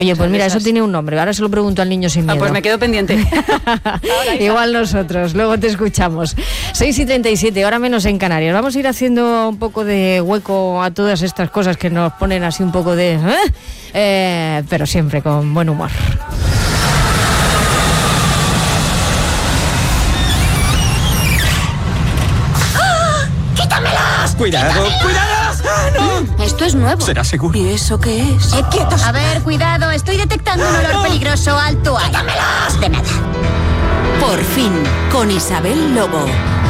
Oye, pues mira, eso tiene un nombre. Ahora se lo pregunto al niño sin miedo. Pues me quedo pendiente. Igual nosotros, luego te escuchamos. 6:37, hora menos en Canarias. Vamos a ir haciendo un poco de hueco a todas estas cosas que nos ponen así un poco de... pero siempre con buen humor. ¡Ah! ¡Quítamelas! ¡Cuidado! ¡Cuidado! ¡Ah, no! Esto es nuevo. ¿Será seguro? ¿Y eso qué es? ¡Quietos! A ver, cuidado, estoy detectando un olor peligroso. Alto ahí. ¡Quítamelas! De nada. Por fin, con Isabel Lobo.